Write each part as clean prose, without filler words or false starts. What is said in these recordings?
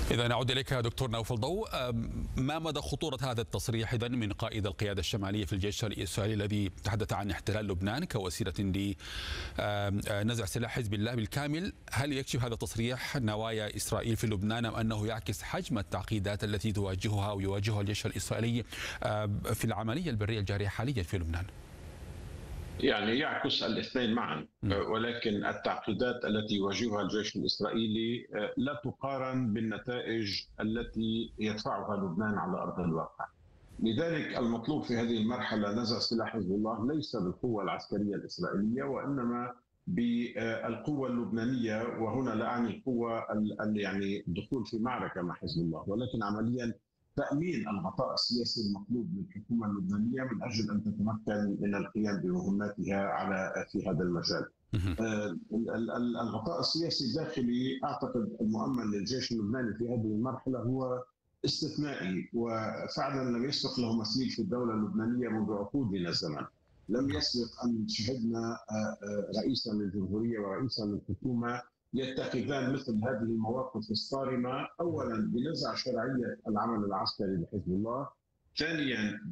إذا نعود إليك دكتور نوفل ضوء، ما مدى خطورة هذا التصريح إذن من قائد القيادة الشمالية في الجيش الإسرائيلي الذي تحدث عن احتلال لبنان كوسيلة لنزع سلاح حزب الله بالكامل؟ هل يكشف هذا التصريح نوايا إسرائيل في لبنان أم أنه يعكس حجم التعقيدات التي تواجهها أو يواجهها الجيش الإسرائيلي في العملية البرية الجارية حاليا في لبنان؟ يعني يعكس الاثنين معا، ولكن التعقيدات التي يواجهها الجيش الإسرائيلي لا تقارن بالنتائج التي يدفعها لبنان على أرض الواقع. لذلك المطلوب في هذه المرحلة نزع سلاح حزب الله ليس بالقوة العسكرية الإسرائيلية وإنما بالقوة اللبنانية، وهنا لا أعني القوة يعني الدخول في معركة مع حزب الله، ولكن عمليا تأمين الغطاء السياسي المطلوب للحكومة اللبنانية من أجل أن تتمكن من القيام بمهماتها في هذا المجال. الغطاء السياسي الداخلي أعتقد المؤمن للجيش اللبناني في هذه المرحلة هو استثنائي، وفعلا لم يسبق له مثيل في الدولة اللبنانية منذ عقود من الزمن. لم يسبق أن شهدنا رئيسا للجمهورية ورئيسا للحكومة يتخذان مثل هذه المواقف الصارمة، أولا بنزع شرعية العمل العسكري لحزب الله، ثانيا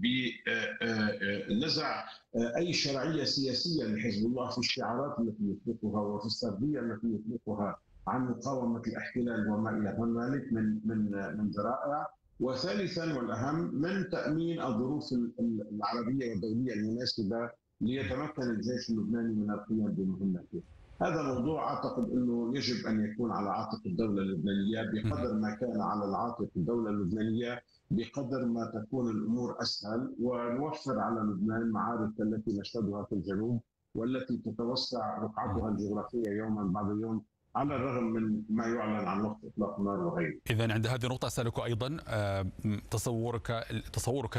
بنزع أي شرعية سياسية لحزب الله في الشعارات التي يطلقها وفي السردية التي يطلقها عن مقاومة الاحتلال وما إلى ذلك من ذرائع، وثالثا والأهم من تأمين الظروف العربية والدولية المناسبة ليتمكن الجيش اللبناني من القيام بمهمته. هذا موضوع أعتقد أنه يجب أن يكون على عاتق الدولة اللبنانية، بقدر ما كان على العاتق الدولة اللبنانية بقدر ما تكون الأمور أسهل، ونوفر على لبنان معارك التي نشهدها في الجنوب والتي تتوسع رقعتها الجغرافية يوما بعد يوم على الرغم من ما يعلن عن نقطة إطلاق النار وغيره. إذا عند هذه النقطة أسألك أيضا تصورك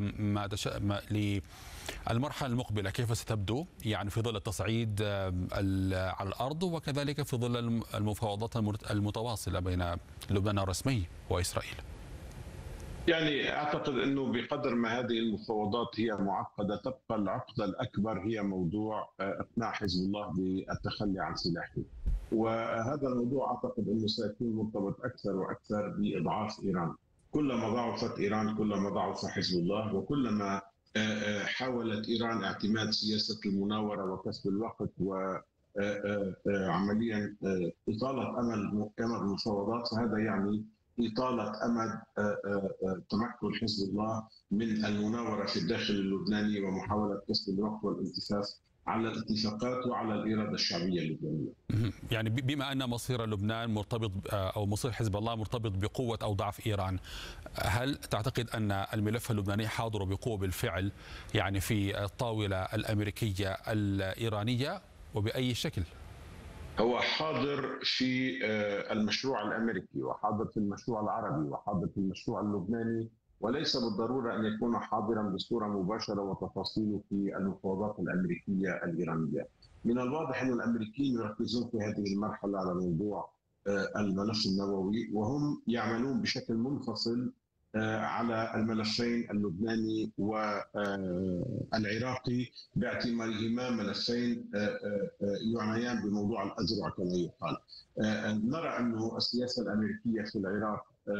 للمرحلة المقبلة كيف ستبدو، يعني في ظل التصعيد على الأرض وكذلك في ظل المفاوضات المتواصلة بين لبنان الرسمي وإسرائيل؟ يعني أعتقد أنه بقدر ما هذه المفاوضات هي معقدة، تبقى العقدة الأكبر هي موضوع إقناع حزب الله بالتخلي عن سلاحه، وهذا الموضوع أعتقد أنه سيكون مرتبط أكثر وأكثر بإضعاف إيران. كلما ضعفت إيران كلما ضعف حزب الله، وكلما حاولت إيران اعتماد سياسة المناورة وكسب الوقت وعمليا إطالة أمد المفاوضات، فهذا يعني إطالة أمد تمكن حزب الله من المناورة في الداخل اللبناني ومحاولة كسب الوقت والالتفاف على الاتفاقات وعلى الإرادة الشعبية اللبنانية. يعني بما أن مصير لبنان مرتبط أو مصير حزب الله مرتبط بقوة أو ضعف إيران، هل تعتقد أن الملف اللبناني حاضر بقوة بالفعل يعني في الطاولة الأمريكية الإيرانية وبأي شكل؟ هو حاضر في المشروع الأمريكي، وحاضر في المشروع العربي، وحاضر في المشروع اللبناني، وليس بالضرورة أن يكون حاضرا بصورة مباشرة وتفاصيله في المفاوضات الأمريكية الإيرانية. من الواضح أن الأمريكيين يركزون في هذه المرحلة على موضوع الملف النووي، وهم يعملون بشكل منفصل على الملفين اللبناني والعراقي، باعتبارهما ملفين يعنيان بموضوع الأذرع كما يقال. نرى أن السياسة الأمريكية في العراق